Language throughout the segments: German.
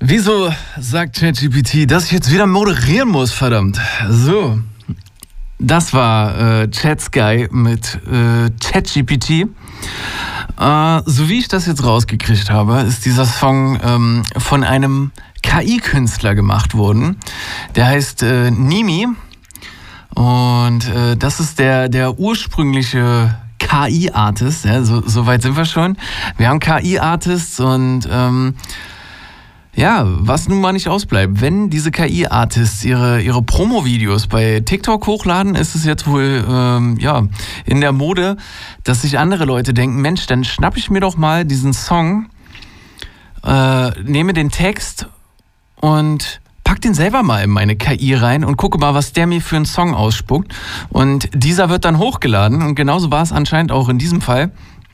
Wieso sagt ChatGPT, dass ich jetzt wieder moderieren muss, verdammt? So, das war ChatSky mit ChatGPT. So wie ich das jetzt rausgekriegt habe, ist dieser Song von einem KI-Künstler gemacht worden. Der heißt Nimi. Und das ist der ursprüngliche KI-Artist. Ja, so weit sind wir schon. Wir haben KI-Artists und ja, was nun mal nicht ausbleibt. Wenn diese KI-Artists ihre Promo-Videos bei TikTok hochladen, ist es jetzt wohl in der Mode, dass sich andere Leute denken, Mensch, dann schnapp ich mir doch mal diesen Song, nehme den Text und pack den selber mal in meine KI rein und gucke mal, was der mir für einen Song ausspuckt. Und dieser wird dann hochgeladen und genauso war es anscheinend auch in diesem Fall.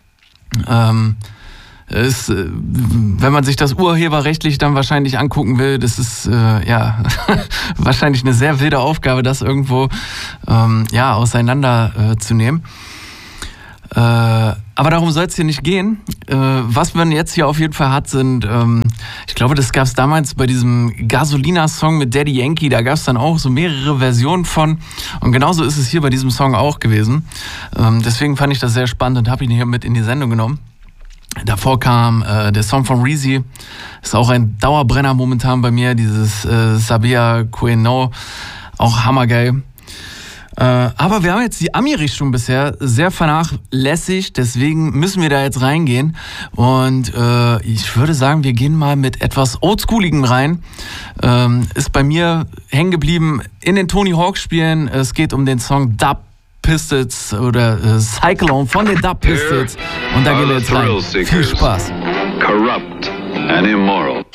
Wenn man sich das urheberrechtlich dann wahrscheinlich angucken will, das ist wahrscheinlich eine sehr wilde Aufgabe, das irgendwo auseinander zu nehmen. Aber darum soll es hier nicht gehen. Was man jetzt hier auf jeden Fall hat, sind, ich glaube, das gab es damals bei diesem Gasolina-Song mit Daddy Yankee, da gab es dann auch so mehrere Versionen von. Und genauso ist es hier bei diesem Song auch gewesen. Deswegen fand ich das sehr spannend und habe ihn hier mit in die Sendung genommen. Davor kam der Song von Reezy, ist auch ein Dauerbrenner momentan bei mir, dieses Sabia Queno, auch hammergeil. Aber wir haben jetzt die Ami-Richtung bisher sehr vernachlässigt, deswegen müssen wir da jetzt reingehen. Und ich würde sagen, wir gehen mal mit etwas Oldschooligem rein. Ist bei mir hängen geblieben in den Tony Hawk Spielen. Es geht um den Song Dub Pistols oder Cyclone von den Dub Pistols. Und da gehen wir jetzt rein. Viel Spaß. Corrupt and immoral.